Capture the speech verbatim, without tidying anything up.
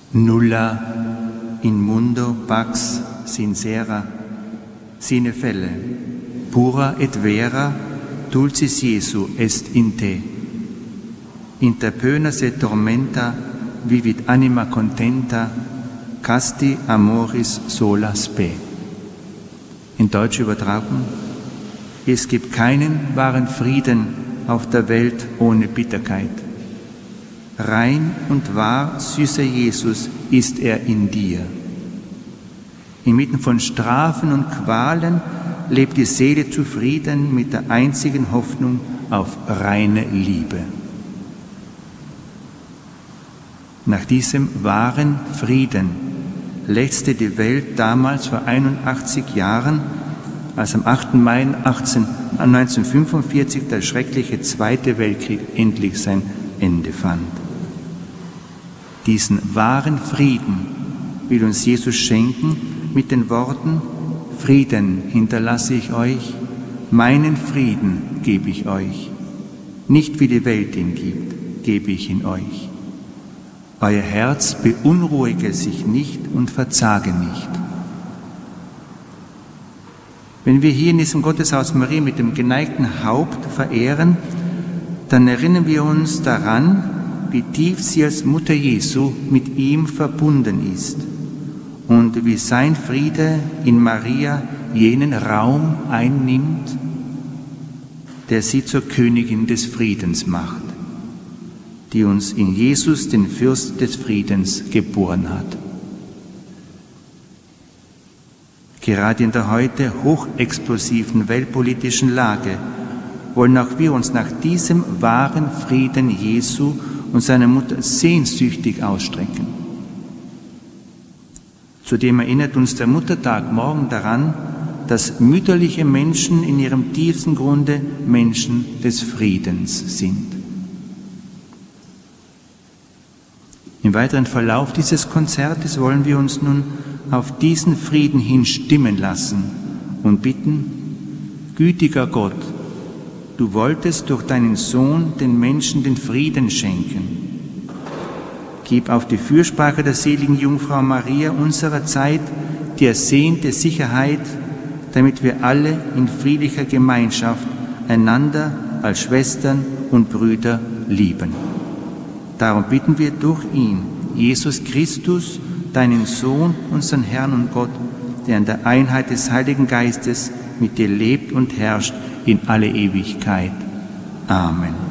Nulla in mundo pax sincera, sine felle, pura et vera, dulcis Jesu est in te. Inter pöna se tormenta, vivit anima contenta, casti amoris sola spe. In Deutsch übertragen: Es gibt keinen wahren Frieden auf der Welt ohne Bitterkeit. Rein und wahr, süßer Jesus, ist er in dir. Inmitten von Strafen und Qualen lebt die Seele zufrieden mit der einzigen Hoffnung auf reine Liebe. Nach diesem wahren Frieden lechzte die Welt damals vor einundachtzig Jahren, als am achten Mai neunzehnhundertfünfundvierzig der schreckliche Zweite Weltkrieg endlich sein Ende fand. Diesen wahren Frieden will uns Jesus schenken mit den Worten: Frieden hinterlasse ich euch, meinen Frieden gebe ich euch. Nicht wie die Welt ihn gibt, gebe ich ihn euch. Euer Herz beunruhige sich nicht und verzage nicht. Wenn wir hier in diesem Gotteshaus Maria mit dem geneigten Haupt verehren, dann erinnern wir uns daran, wie tief sie als Mutter Jesu mit ihm verbunden ist und wie sein Friede in Maria jenen Raum einnimmt, der sie zur Königin des Friedens macht, die uns in Jesus, den Fürst des Friedens, geboren hat. Gerade in der heute hochexplosiven weltpolitischen Lage wollen auch wir uns nach diesem wahren Frieden Jesu und seiner Mutter sehnsüchtig ausstrecken. Zudem erinnert uns der Muttertag morgen daran, dass mütterliche Menschen in ihrem tiefsten Grunde Menschen des Friedens sind. Im weiteren Verlauf dieses Konzertes wollen wir uns nun auf diesen Frieden hin stimmen lassen und bitten: Gütiger Gott, du wolltest durch deinen Sohn den Menschen den Frieden schenken. Gib auf die Fürsprache der seligen Jungfrau Maria unserer Zeit die ersehnte Sicherheit, damit wir alle in friedlicher Gemeinschaft einander als Schwestern und Brüder lieben. Darum bitten wir durch ihn, Jesus Christus, deinen Sohn, unseren Herrn und Gott, der in der Einheit des Heiligen Geistes mit dir lebt und herrscht in alle Ewigkeit. Amen.